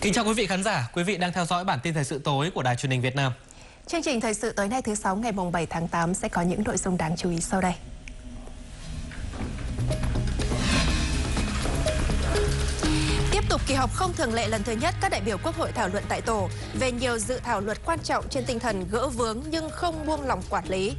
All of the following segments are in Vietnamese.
Kính chào quý vị khán giả, quý vị đang theo dõi bản tin thời sự tối của Đài Truyền hình Việt Nam. Chương trình thời sự tối nay thứ Sáu ngày 7 tháng 8 sẽ có những nội dung đáng chú ý sau đây. Tiếp tục kỳ họp không thường lệ lần thứ nhất, các đại biểu Quốc hội thảo luận tại tổ về nhiều dự thảo luật quan trọng trên tinh thần gỡ vướng nhưng không buông lỏng quản lý.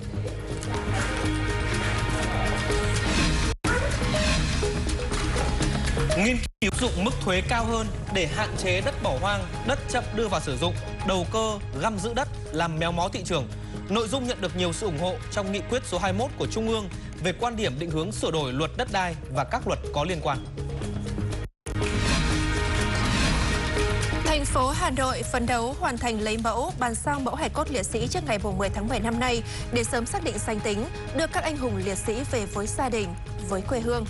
Nghiên cứu dụng mức thuế cao hơn để hạn chế đất bỏ hoang, đất chậm đưa vào sử dụng, đầu cơ, găm giữ đất, làm méo mó thị trường. Nội dung nhận được nhiều sự ủng hộ trong nghị quyết số 21 của Trung ương về quan điểm định hướng sửa đổi luật đất đai và các luật có liên quan. Thành phố Hà Nội phấn đấu hoàn thành lấy mẫu, bàn giao mẫu hài cốt liệt sĩ trước ngày 10 tháng 7 năm nay để sớm xác định danh tính, đưa các anh hùng liệt sĩ về với gia đình, với quê hương.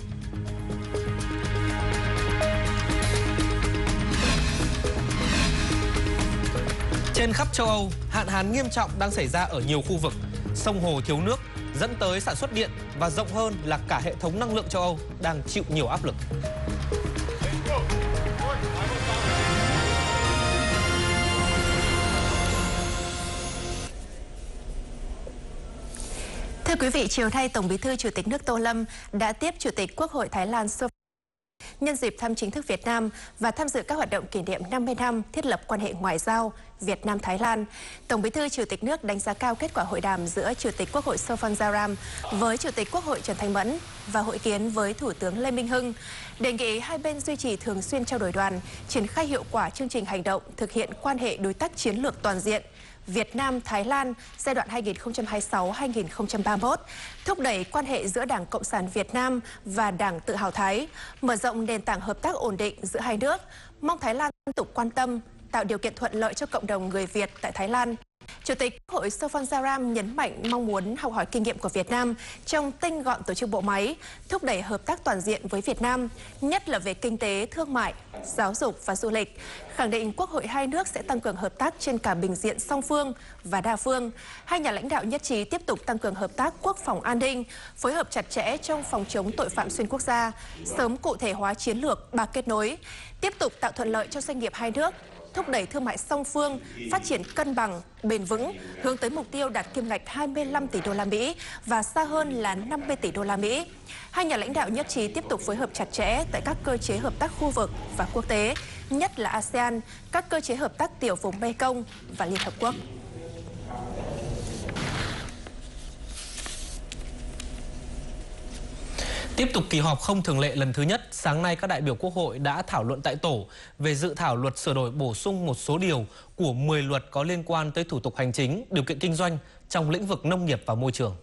Trên khắp châu Âu, hạn hán nghiêm trọng đang xảy ra ở nhiều khu vực. Sông hồ thiếu nước, dẫn tới sản xuất điện và rộng hơn là cả hệ thống năng lượng châu Âu đang chịu nhiều áp lực. Thưa quý vị, chiều nay Tổng Bí thư Chủ tịch nước Tô Lâm đã tiếp Chủ tịch Quốc hội Thái Lan nhân dịp thăm chính thức Việt Nam và tham dự các hoạt động kỷ niệm 50 năm thiết lập quan hệ ngoại giao Việt Nam-Thái Lan. Tổng Bí thư Chủ tịch nước đánh giá cao kết quả hội đàm giữa Chủ tịch Quốc hội Sophanjaram với Chủ tịch Quốc hội Trần Thanh Mẫn và hội kiến với Thủ tướng Lê Minh Hưng, đề nghị hai bên duy trì thường xuyên trao đổi đoàn, triển khai hiệu quả chương trình hành động thực hiện quan hệ đối tác chiến lược toàn diện Việt Nam-Thái Lan giai đoạn 2026-2031, thúc đẩy quan hệ giữa Đảng Cộng sản Việt Nam và Đảng Tự hào Thái, mở rộng nền tảng hợp tác ổn định giữa hai nước, mong Thái Lan tiếp tục quan tâm, tạo điều kiện thuận lợi cho cộng đồng người Việt tại Thái Lan. Chủ tịch Quốc hội Sophanjaram nhấn mạnh mong muốn học hỏi kinh nghiệm của Việt Nam trong tinh gọn tổ chức bộ máy, thúc đẩy hợp tác toàn diện với Việt Nam, nhất là về kinh tế, thương mại, giáo dục và du lịch, khẳng định Quốc hội hai nước sẽ tăng cường hợp tác trên cả bình diện song phương và đa phương. Hai nhà lãnh đạo nhất trí tiếp tục tăng cường hợp tác quốc phòng an ninh, phối hợp chặt chẽ trong phòng chống tội phạm xuyên quốc gia, sớm cụ thể hóa chiến lược ba kết nối, tiếp tục tạo thuận lợi cho doanh nghiệp hai nước, thúc đẩy thương mại song phương phát triển cân bằng, bền vững, hướng tới mục tiêu đạt kim ngạch 25 tỷ đô la Mỹ và xa hơn là 50 tỷ đô la Mỹ. Hai nhà lãnh đạo nhất trí tiếp tục phối hợp chặt chẽ tại các cơ chế hợp tác khu vực và quốc tế, nhất là ASEAN, các cơ chế hợp tác tiểu vùng Mekong và Liên Hợp Quốc. Tiếp tục kỳ họp không thường lệ lần thứ nhất, sáng nay các đại biểu Quốc hội đã thảo luận tại tổ về dự thảo luật sửa đổi bổ sung một số điều của 10 luật có liên quan tới thủ tục hành chính, điều kiện kinh doanh trong lĩnh vực nông nghiệp và môi trường.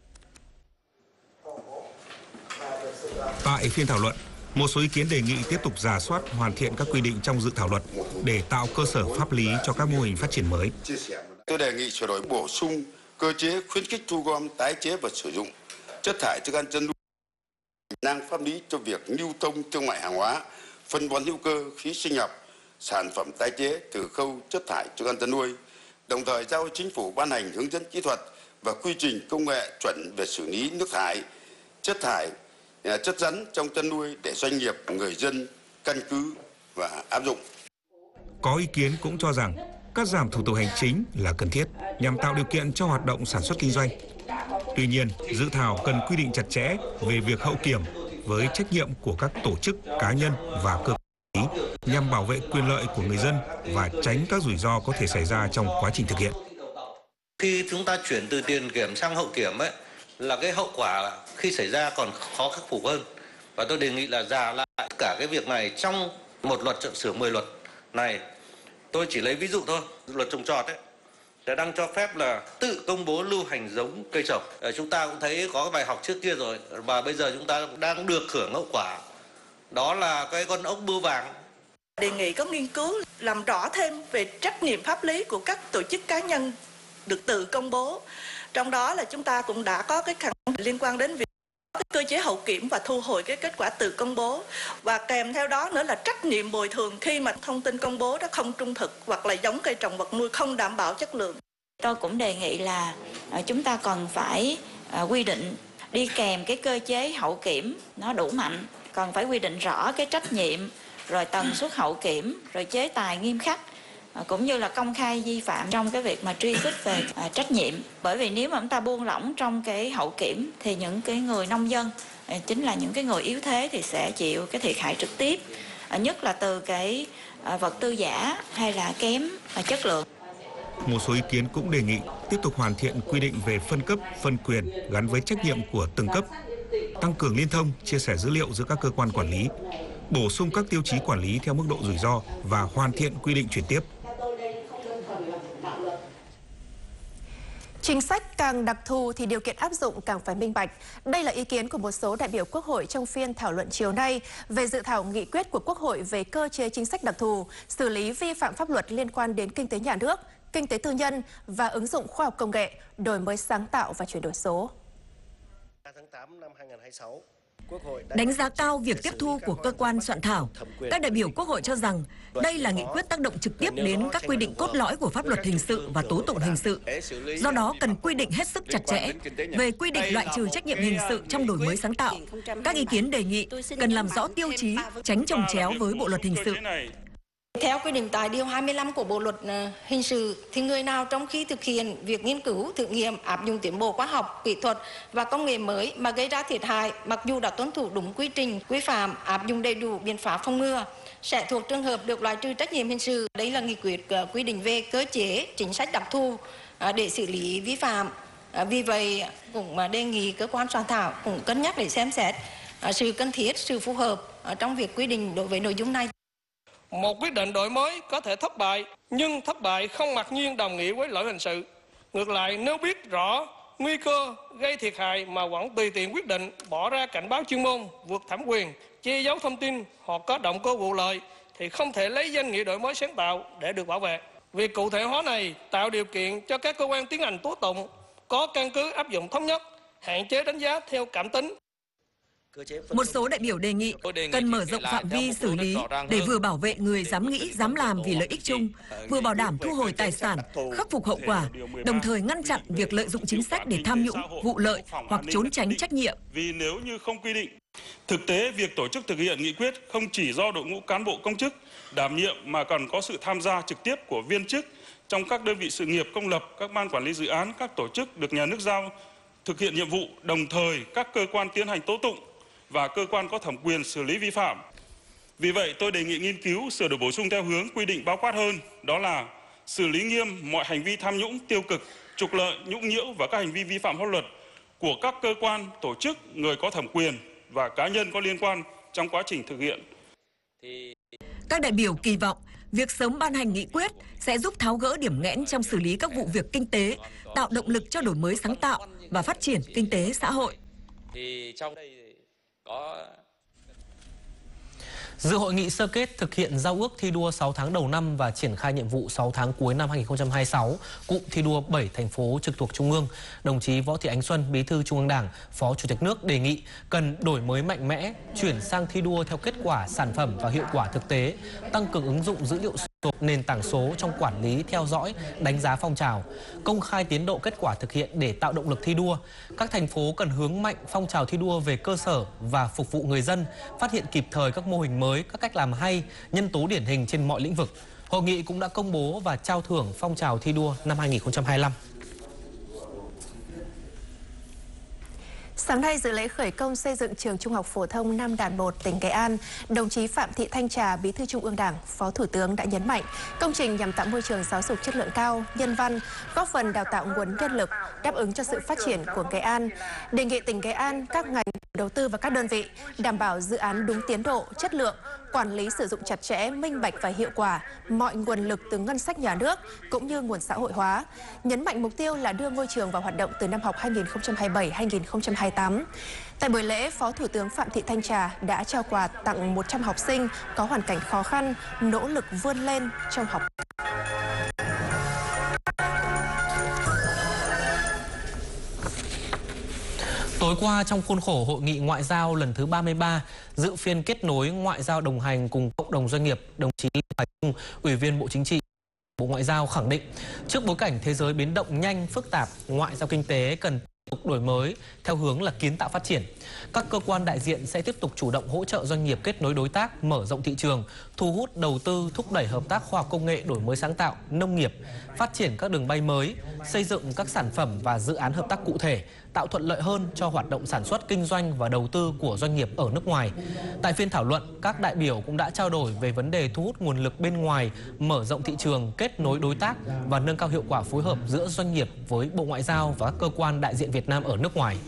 Tại phiên thảo luận, một số ý kiến đề nghị tiếp tục rà soát, hoàn thiện các quy định trong dự thảo luật để tạo cơ sở pháp lý cho các mô hình phát triển mới. Tôi đề nghị sửa đổi bổ sung cơ chế khuyến khích thu gom, tái chế và sử dụng chất thải thức ăn chăn nuôi, năng pháp lý cho việc lưu thông thương mại hàng hóa, phân bón hữu cơ, khí sinh học, sản phẩm tái chế từ khâu chất thải thức ăn chăn nuôi, đồng thời giao Chính phủ ban hành hướng dẫn kỹ thuật và quy trình công nghệ chuẩn về xử lý nước thải, chất rắn trong chăn nuôi để doanh nghiệp, người dân căn cứ và áp dụng. Có ý kiến cũng cho rằng cắt giảm thủ tục hành chính là cần thiết nhằm tạo điều kiện cho hoạt động sản xuất kinh doanh. Tuy nhiên, dự thảo cần quy định chặt chẽ về việc hậu kiểm với trách nhiệm của các tổ chức, cá nhân và cơ quan nhằm bảo vệ quyền lợi của người dân và tránh các rủi ro có thể xảy ra trong quá trình thực hiện. Khi chúng ta chuyển từ tiền kiểm sang hậu kiểm ấy, là cái hậu quả khi xảy ra còn khó khắc phục hơn. Và tôi đề nghị là rà lại tất cả cái việc này trong một luật sửa 10 luật này. Tôi chỉ lấy ví dụ thôi, luật trồng trọt ấy, đã đang cho phép là tự công bố lưu hành giống cây trồng. Chúng ta cũng thấy có cái bài học trước kia rồi và bây giờ chúng ta đang được hưởng hậu quả. Đó là cái con ốc bươu vàng. Đề nghị có nghiên cứu làm rõ thêm về trách nhiệm pháp lý của các tổ chức cá nhân được tự công bố. Trong đó là chúng ta cũng đã có cái khẳng định liên quan đến việc cơ chế hậu kiểm và thu hồi cái kết quả tự công bố, và kèm theo đó nữa là trách nhiệm bồi thường khi mà thông tin công bố đó không trung thực hoặc là giống cây trồng vật nuôi không đảm bảo chất lượng. Tôi cũng đề nghị là chúng ta còn phải quy định đi kèm cái cơ chế hậu kiểm nó đủ mạnh, còn phải quy định rõ cái trách nhiệm rồi tần suất hậu kiểm, rồi chế tài nghiêm khắc, cũng như là công khai vi phạm trong cái việc mà truy xuất về trách nhiệm. Bởi vì nếu mà chúng ta buông lỏng trong cái hậu kiểm thì những cái người nông dân, chính là những cái người yếu thế thì sẽ chịu cái thiệt hại trực tiếp, nhất là từ cái vật tư giả hay là kém chất lượng. Một số ý kiến cũng đề nghị tiếp tục hoàn thiện quy định về phân cấp, phân quyền gắn với trách nhiệm của từng cấp, tăng cường liên thông, chia sẻ dữ liệu giữa các cơ quan quản lý, bổ sung các tiêu chí quản lý theo mức độ rủi ro và hoàn thiện quy định chuyển tiếp. Chính sách càng đặc thù thì điều kiện áp dụng càng phải minh bạch. Đây là ý kiến của một số đại biểu Quốc hội trong phiên thảo luận chiều nay về dự thảo nghị quyết của Quốc hội về cơ chế chính sách đặc thù, xử lý vi phạm pháp luật liên quan đến kinh tế nhà nước, kinh tế tư nhân và ứng dụng khoa học công nghệ, đổi mới sáng tạo và chuyển đổi số. Tháng 8 năm 2026. Đánh giá cao việc tiếp thu của cơ quan soạn thảo, các đại biểu Quốc hội cho rằng đây là nghị quyết tác động trực tiếp đến các quy định cốt lõi của pháp luật hình sự và tố tụng hình sự. Do đó cần quy định hết sức chặt chẽ về quy định loại trừ trách nhiệm hình sự trong đổi mới sáng tạo. Các ý kiến đề nghị cần làm rõ tiêu chí, tránh chồng chéo với Bộ luật hình sự. Theo quy định tại Điều 25 của Bộ luật hình sự, thì người nào trong khi thực hiện việc nghiên cứu, thử nghiệm, áp dụng tiến bộ khoa học, kỹ thuật và công nghệ mới mà gây ra thiệt hại, mặc dù đã tuân thủ đúng quy trình, quy phạm, áp dụng đầy đủ biện pháp phòng ngừa, sẽ thuộc trường hợp được loại trừ trách nhiệm hình sự. Đây là nghị quyết quy định về cơ chế, chính sách đặc thù để xử lý vi phạm. Vì vậy, cũng đề nghị cơ quan soạn thảo cũng cân nhắc để xem xét sự cần thiết, sự phù hợp trong việc quy định đối với nội dung này. Một quyết định đổi mới có thể thất bại, nhưng thất bại không mặc nhiên đồng nghĩa với lỗi hình sự. Ngược lại, nếu biết rõ nguy cơ gây thiệt hại mà vẫn tùy tiện quyết định, bỏ ra cảnh báo chuyên môn, vượt thẩm quyền, che giấu thông tin hoặc có động cơ vụ lợi, thì không thể lấy danh nghĩa đổi mới sáng tạo để được bảo vệ. Việc cụ thể hóa này tạo điều kiện cho các cơ quan tiến hành tố tụng có căn cứ áp dụng thống nhất, hạn chế đánh giá theo cảm tính. Một số đại biểu đề nghị cần mở rộng phạm vi xử lý để vừa bảo vệ người dám nghĩ, dám làm vì lợi ích chung, vừa bảo đảm thu hồi tài sản, khắc phục hậu quả, đồng thời ngăn chặn việc lợi dụng chính sách để tham nhũng, vụ lợi hoặc trốn tránh trách nhiệm. Vì nếu như không quy định, thực tế việc tổ chức thực hiện nghị quyết không chỉ do đội ngũ cán bộ công chức đảm nhiệm mà còn có sự tham gia trực tiếp của viên chức trong các đơn vị sự nghiệp công lập, các ban quản lý dự án, các tổ chức được nhà nước giao thực hiện nhiệm vụ, đồng thời các cơ quan tiến hành tố tụng và cơ quan có thẩm quyền xử lý vi phạm. Vì vậy, tôi đề nghị nghiên cứu sửa đổi bổ sung theo hướng quy định bao quát hơn, đó là xử lý nghiêm mọi hành vi tham nhũng, tiêu cực, trục lợi, nhũng nhiễu và các hành vi vi phạm pháp luật của các cơ quan, tổ chức, người có thẩm quyền và cá nhân có liên quan trong quá trình thực hiện. Các đại biểu kỳ vọng việc sớm ban hành nghị quyết sẽ giúp tháo gỡ điểm nghẽn trong xử lý các vụ việc kinh tế, tạo động lực cho đổi mới sáng tạo và phát triển kinh tế xã hội. Dự hội nghị sơ kết thực hiện giao ước thi đua 6 tháng đầu năm và triển khai nhiệm vụ 6 tháng cuối năm 2026, cụm thi đua 7 thành phố trực thuộc Trung ương, đồng chí Võ Thị Ánh Xuân, Bí thư Trung ương Đảng, Phó Chủ tịch nước đề nghị cần đổi mới mạnh mẽ, chuyển sang thi đua theo kết quả, sản phẩm và hiệu quả thực tế, tăng cường ứng dụng dữ liệu số, nền tảng số trong quản lý, theo dõi, đánh giá phong trào, công khai tiến độ kết quả thực hiện để tạo động lực thi đua. Các thành phố cần hướng mạnh phong trào thi đua về cơ sở và phục vụ người dân, phát hiện kịp thời các mô hình mới, các cách làm hay, nhân tố điển hình trên mọi lĩnh vực. Hội nghị cũng đã công bố và trao thưởng phong trào thi đua năm 2025. Sáng nay dự lễ khởi công xây dựng trường Trung học phổ thông Nam Đàn 1, tỉnh Nghệ An, đồng chí Phạm Thị Thanh Trà, Bí thư Trung ương Đảng, Phó Thủ tướng đã nhấn mạnh công trình nhằm tạo môi trường giáo dục chất lượng cao, nhân văn, góp phần đào tạo nguồn nhân lực, đáp ứng cho sự phát triển của Nghệ An. Đề nghị tỉnh Nghệ An, các ngành đầu tư và các đơn vị đảm bảo dự án đúng tiến độ, chất lượng, quản lý sử dụng chặt chẽ, minh bạch và hiệu quả mọi nguồn lực từ ngân sách nhà nước cũng như nguồn xã hội hóa. Nhấn mạnh mục tiêu là đưa ngôi trường vào hoạt động từ năm học 2027-2028. Tại buổi lễ, Phó Thủ tướng Phạm Thị Thanh Trà đã trao quà tặng 100 học sinh có hoàn cảnh khó khăn, nỗ lực vươn lên trong học. Tối qua, trong khuôn khổ Hội nghị Ngoại giao lần thứ 33, dự phiên kết nối ngoại giao đồng hành cùng cộng đồng doanh nghiệp, đồng chí Lê Hoài Trung, Ủy viên Bộ Chính trị, Bộ Ngoại giao khẳng định, trước bối cảnh thế giới biến động nhanh, phức tạp, ngoại giao kinh tế cần tục đổi mới theo hướng là kiến tạo phát triển. Các cơ quan đại diện sẽ tiếp tục chủ động hỗ trợ doanh nghiệp kết nối đối tác, mở rộng thị trường, thu hút đầu tư, thúc đẩy hợp tác khoa học công nghệ, đổi mới sáng tạo, nông nghiệp, phát triển các đường bay mới, xây dựng các sản phẩm và dự án hợp tác cụ thể, tạo thuận lợi hơn cho hoạt động sản xuất, kinh doanh và đầu tư của doanh nghiệp ở nước ngoài. Tại phiên thảo luận, các đại biểu cũng đã trao đổi về vấn đề thu hút nguồn lực bên ngoài, mở rộng thị trường, kết nối đối tác và nâng cao hiệu quả phối hợp giữa doanh nghiệp với Bộ Ngoại giao và các cơ quan đại diện Việt Nam ở nước ngoài.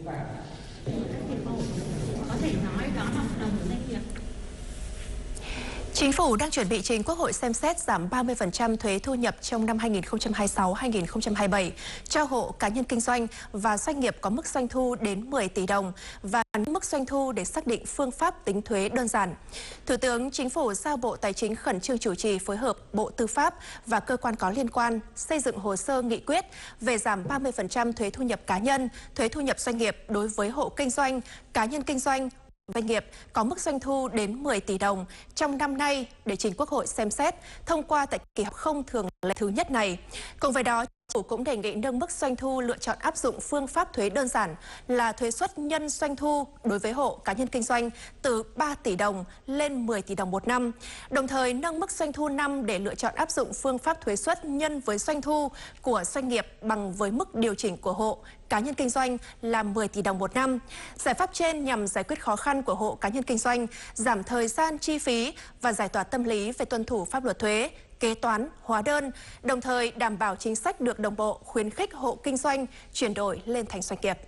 Chính phủ đang chuẩn bị trình Quốc hội xem xét giảm 30% thuế thu nhập trong năm 2026-2027 cho hộ cá nhân kinh doanh và doanh nghiệp có mức doanh thu đến 10 tỷ đồng và mức doanh thu để xác định phương pháp tính thuế đơn giản. Thủ tướng Chính phủ giao Bộ Tài chính khẩn trương chủ trì phối hợp Bộ Tư pháp và cơ quan có liên quan xây dựng hồ sơ nghị quyết về giảm 30% thuế thu nhập cá nhân, thuế thu nhập doanh nghiệp đối với hộ kinh doanh, cá nhân kinh doanh, doanh nghiệp có mức doanh thu đến 10 tỷ đồng trong năm nay để trình Quốc hội xem xét thông qua tại kỳ họp không thường lệ thứ nhất này. Cùng với đó, Chính phủ cũng đề nghị nâng mức doanh thu lựa chọn áp dụng phương pháp thuế đơn giản là thuế suất nhân doanh thu đối với hộ cá nhân kinh doanh từ 3 tỷ đồng lên 10 tỷ đồng một năm. Đồng thời nâng mức doanh thu năm để lựa chọn áp dụng phương pháp thuế suất nhân với doanh thu của doanh nghiệp bằng với mức điều chỉnh của hộ cá nhân kinh doanh là 10 tỷ đồng một năm. Giải pháp trên nhằm giải quyết khó khăn của hộ cá nhân kinh doanh, giảm thời gian chi phí và giải tỏa tâm lý về tuân thủ pháp luật thuế, kế toán, hóa đơn, đồng thời đảm bảo chính sách được đồng bộ, khuyến khích hộ kinh doanh chuyển đổi lên thành doanh nghiệp.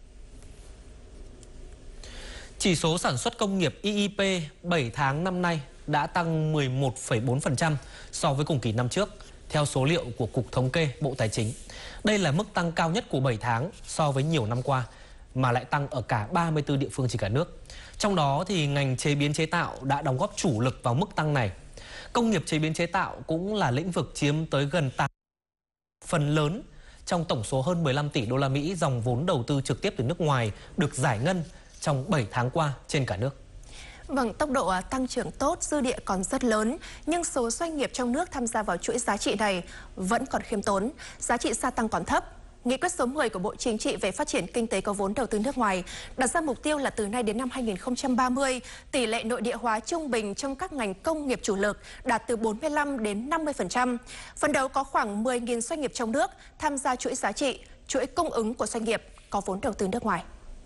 Chỉ số sản xuất công nghiệp IIP 7 tháng năm nay đã tăng 11,4% so với cùng kỳ năm trước, theo số liệu của Cục Thống kê Bộ Tài chính. Đây là mức tăng cao nhất của 7 tháng so với nhiều năm qua, mà lại tăng ở cả 34 địa phương trên cả nước. Trong đó thì ngành chế biến chế tạo đã đóng góp chủ lực vào mức tăng này. Công nghiệp chế biến chế tạo cũng là lĩnh vực chiếm tới gần 8% phần lớn trong tổng số hơn 15 tỷ đô la Mỹ dòng vốn đầu tư trực tiếp từ nước ngoài được giải ngân trong 7 tháng qua trên cả nước. Vâng, tốc độ tăng trưởng tốt, dư địa còn rất lớn, nhưng số doanh nghiệp trong nước tham gia vào chuỗi giá trị này vẫn còn khiêm tốn, giá trị gia tăng còn thấp. Nghị quyết số 10 của Bộ Chính trị về phát triển kinh tế có vốn đầu tư nước ngoài đặt ra mục tiêu là từ nay đến năm 2030, tỷ lệ nội địa hóa trung bình trong các ngành công nghiệp chủ lực đạt từ 45 đến 50%. Phấn đấu có khoảng 10.000 doanh nghiệp trong nước tham gia chuỗi giá trị, chuỗi cung ứng của doanh nghiệp có vốn đầu tư nước ngoài.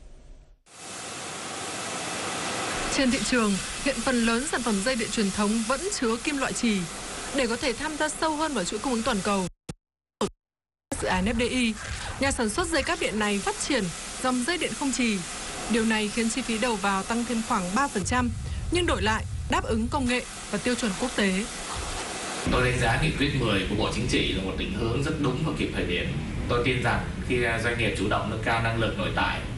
Trên thị trường, hiện phần lớn sản phẩm dây điện truyền thống vẫn chứa kim loại chì. Để có thể tham gia sâu hơn vào chuỗi cung ứng toàn cầu, dự án FDI, nhà sản xuất dây cáp điện này phát triển dòng dây điện không chì. Điều này khiến chi phí đầu vào tăng thêm khoảng 3%, nhưng đổi lại đáp ứng công nghệ và tiêu chuẩn quốc tế. Tôi đánh giá nghị quyết 10 của Bộ Chính trị là một định hướng rất đúng và kịp thời điểm. Tôi tin rằng khi doanh nghiệp chủ động nâng cao năng lực nội tại